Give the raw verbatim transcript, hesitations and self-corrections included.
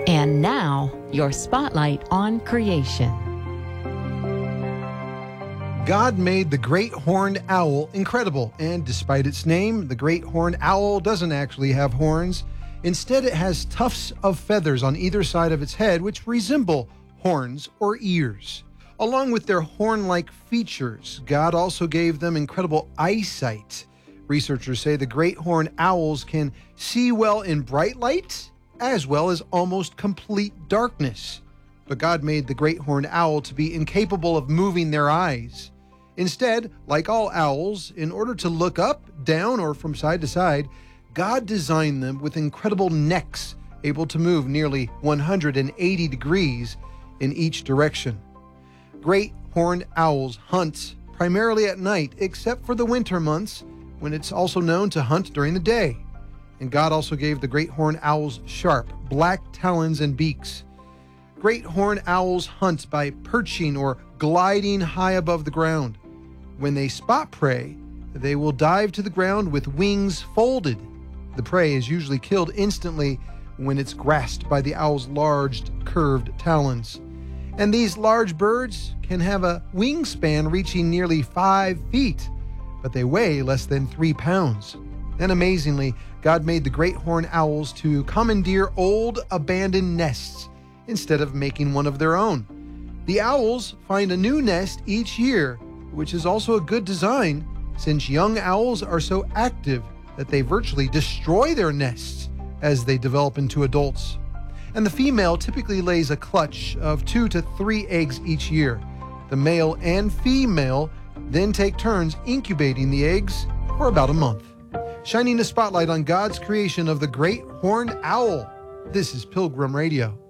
And now, your spotlight on creation. God made the great horned owl incredible, and despite its name, the great horned owl doesn't actually have horns. Instead, it has tufts of feathers on either side of its head, which resemble horns or ears. Along with their horn-like features, God also gave them incredible eyesight. Researchers say the great horned owls can see well in bright light, as well as almost complete darkness. But God made the great horned owl to be incapable of moving their eyes. Instead, like all owls, in order to look up, down, or from side to side, God designed them with incredible necks, able to move nearly one hundred eighty degrees in each direction. Great horned owls hunt primarily at night, except for the winter months, when it's also known to hunt during the day. And God also gave the great horned owls sharp, black talons and beaks. Great horned owls hunt by perching or gliding high above the ground. When they spot prey, they will dive to the ground with wings folded. The prey is usually killed instantly when it's grasped by the owl's large, curved talons. And these large birds can have a wingspan reaching nearly five feet, but they weigh less than three pounds. And amazingly, God made the great horned owls to commandeer old, abandoned nests instead of making one of their own. The owls find a new nest each year, which is also a good design since young owls are so active that they virtually destroy their nests as they develop into adults. And the female typically lays a clutch of two to three eggs each year. The male and female then take turns incubating the eggs for about a month. Shining a spotlight on God's creation of the great horned owl. This is Pilgrim Radio.